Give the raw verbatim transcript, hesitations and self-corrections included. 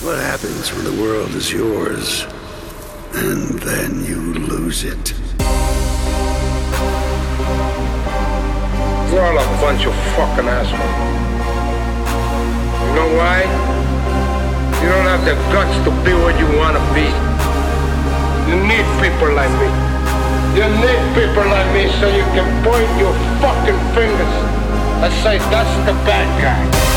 what happens when the world is yours, and then you lose it. You're all a bunch of fucking assholes. You know why? You don't have the guts to be what you want to be. You need people like me. You need people like me so you can point your fucking fingers and say, that's the bad guy.